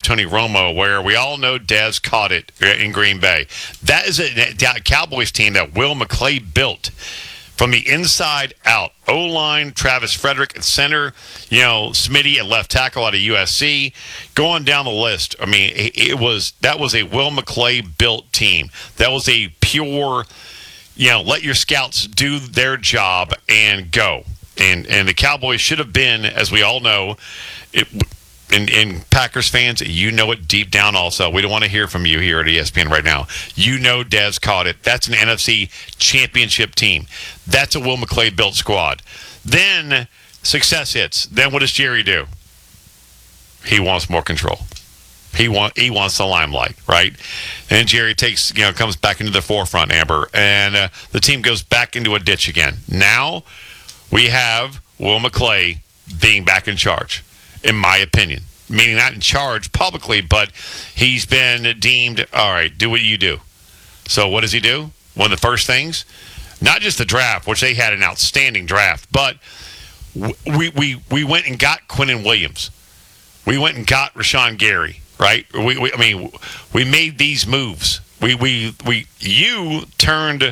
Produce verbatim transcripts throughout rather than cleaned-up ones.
Tony Romo, where we all know Dez caught it in Green Bay. That is a Cowboys team that Will McClay built from the inside out. O-line, Travis Frederick at center, you know, Smitty at left tackle out of U S C. Going down the list, I mean, it, it was that was a Will McClay built team. That was a pure, you know, let your scouts do their job and go. And and the Cowboys should have been, as we all know, it, and, and Packers fans, you know it deep down also. We don't want to hear from you here at E S P N right now. You know Dez caught it. That's an N F C championship team. That's a Will McClay built squad. Then success hits. Then what does Jerry do? He wants more control. He want he wants the limelight, right? And Jerry takes you know comes back into the forefront, Amber, and uh, the team goes back into a ditch again. Now we have Will McClay being back in charge, in my opinion. Meaning not in charge publicly, but he's been deemed, all right, do what you do. So what does he do? One of the first things, not just the draft, which they had an outstanding draft, but we we we went and got Quinnen Williams. We went and got Rashawn Gary, right? We, we I mean, we made these moves. We we we you turned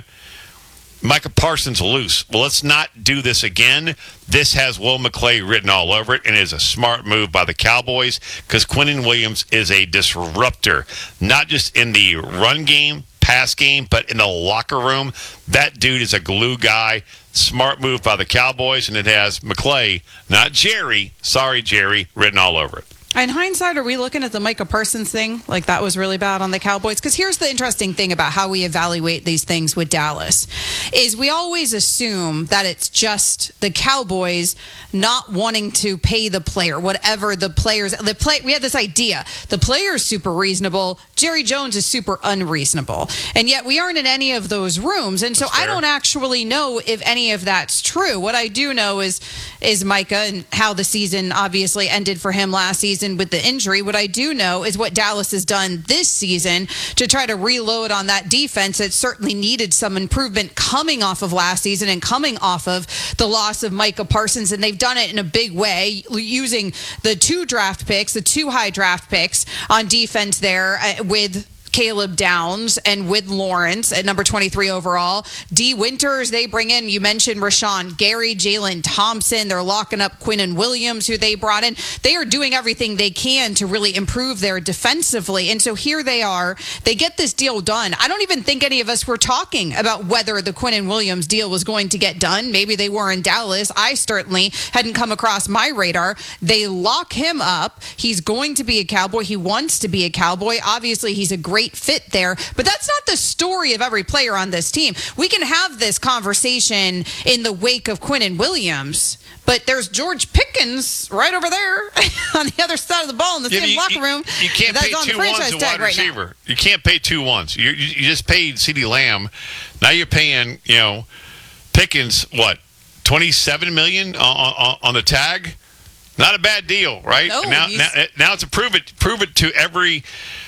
Micah Parsons loose. Well, let's not do this again. This has Will McClay written all over it, and it is a smart move by the Cowboys because Quinnen Williams is a disruptor, not just in the run game, pass game, but in the locker room. That dude is a glue guy. Smart move by the Cowboys, and it has McClay, not Jerry, sorry, Jerry, written all over it. In hindsight, are we looking at the Micah Parsons thing like that was really bad on the Cowboys? Because here's the interesting thing about how we evaluate these things with Dallas is we always assume that it's just the Cowboys not wanting to pay the player, whatever the players. The play, we had this idea. The player is super reasonable. Jerry Jones is super unreasonable. And yet we aren't in any of those rooms. And so I don't actually know if any of that's true. What I do know is, is Micah and how the season obviously ended for him last season with the injury. What I do know is what Dallas has done this season to try to reload on that defense that certainly needed some improvement coming off of last season and coming off of the loss of Micah Parsons. And they've done it in a big way using the two draft picks, the two high draft picks on defense there uh, with Caleb Downs and with Lawrence at number twenty-three overall. D. Winters, they bring in, you mentioned Rashawn Gary, Jalen Thompson. They're locking up Quinnen Williams, who they brought in. They are doing everything they can to really improve their defensively. And so here they are. They get this deal done. I don't even think any of us were talking about whether the Quinnen Williams deal was going to get done. Maybe they were in Dallas. I certainly hadn't come across my radar. They lock him up. He's going to be a Cowboy. He wants to be a Cowboy. Obviously, he's a great fit there, but that's not the story of every player on this team. We can have this conversation in the wake of Quinnen Williams, but there's George Pickens right over there on the other side of the ball in the yeah, same you, locker room. You, you can't pay two ones a wide receiver. Now. You can't pay two ones. You, you, you just paid CeeDee Lamb. Now you're paying, you know, Pickens, what, twenty-seven million dollars on, on, on the tag? Not a bad deal, right? No, now, now, now it's a prove it, prove it to every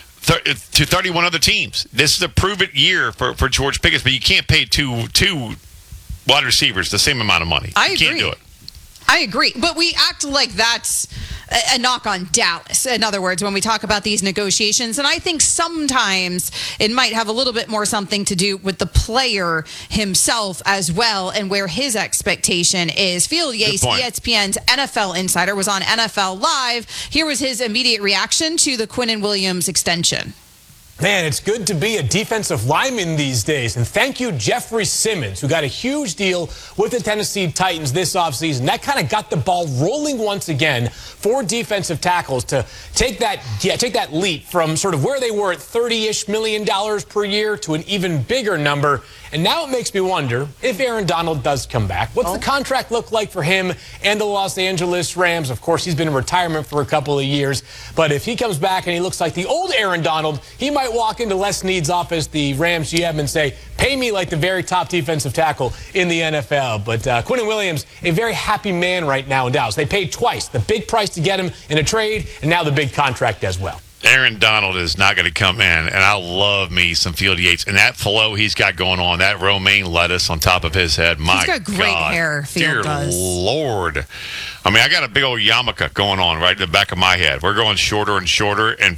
to thirty-one other teams. This is a prove-it year for, for George Pickens, but you can't pay two two wide receivers the same amount of money. I you agree. can't do it. I agree. But we act like that's a, a knock on Dallas, in other words, when we talk about these negotiations. And I think sometimes it might have a little bit more something to do with the player himself as well and where his expectation is. Field Yates, E S P N's N F L insider, was on N F L Live. Here was his immediate reaction to the Quinnen Williams extension. Man, it's good to be a defensive lineman these days. And thank you, Jeffrey Simmons, who got a huge deal with the Tennessee Titans this offseason. That kind of got the ball rolling once again for defensive tackles to take that yeah, take that leap from sort of where they were at thirty-ish million dollars per year to an even bigger number. And now it makes me wonder if Aaron Donald does come back. What's oh. the contract look like for him and the Los Angeles Rams? Of course, he's been in retirement for a couple of years. But if he comes back and he looks like the old Aaron Donald, he might walk into Les Snead's office, the Rams G M, and say, pay me like the very top defensive tackle in the N F L. But uh, Quinnen Williams, a very happy man right now in Dallas. They paid twice, the big price to get him in a trade, and now the big contract as well. Aaron Donald is not going to come in, and I love me some Field Yates. And that flow he's got going on, that romaine lettuce on top of his head, my God. He's got great God, hair, Field dear does. Lord. I mean, I got a big old yarmulke going on right in the back of my head. We're going shorter and shorter, and